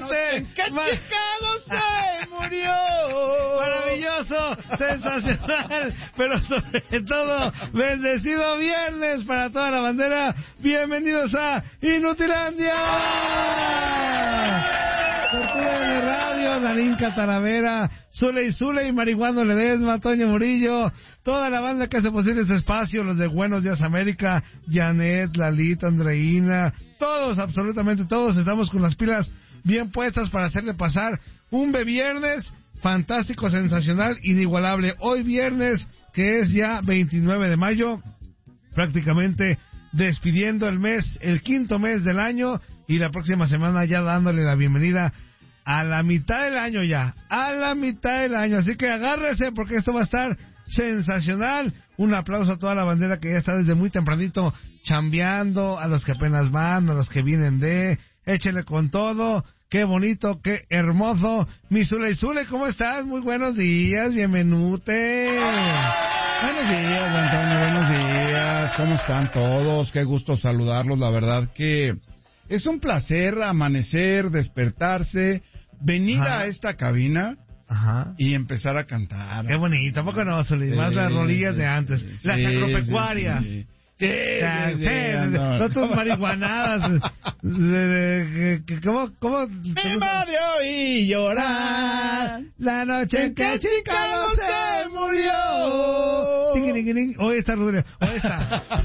noche en que Chicago se murió. Maravilloso, sensacional, pero sobre todo, bendecido viernes para toda la bandera. Bienvenidos a Inutilandia. Tortura de Radio, Darinka Talavera, Zule y Marihuano Ledesma, Toño Murillo, toda la banda que hace posible este espacio, los de Buenos Días América, Janet, Lalita, Andreina, todos, absolutamente todos, estamos con las pilas bien puestas para hacerle pasar un viernes fantástico, sensacional, inigualable. Hoy viernes, que es ya 29 de mayo, prácticamente despidiendo el mes, el quinto mes del año, y la próxima semana ya dándole la bienvenida a la mitad del año ya, a la mitad del año. Así que agárrese porque esto va a estar sensacional. Un aplauso a toda la bandera que ya está desde muy tempranito chambeando, a los que apenas van, a los que vienen échenle con todo. Qué bonito, qué hermoso. Mi Zule, ¿cómo estás? Muy buenos días, bienvenute. Buenos días, Antonio, buenos días. ¿Cómo están todos? Qué gusto saludarlos. La verdad que es un placer amanecer, despertarse, venir a esta cabina y empezar a cantar. Qué bonito, ¿a poco no, Zuli? Más las rolillas de antes, las agropecuarias. Sí, no tus marihuanadas. ¿Cómo? Mi madre oí llorar la noche en que Chicago se murió. Hoy está Rodrigo. Hoy está.